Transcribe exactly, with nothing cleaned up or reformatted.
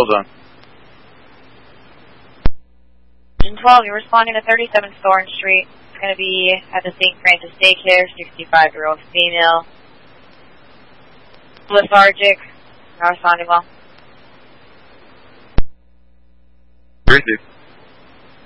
Hold on. Engine twelve, you're responding to thirty-seven Thorn Street. It's going to be at the Saint Francis daycare, sixty-five-year-old female. Lethargic, not responding well. Received.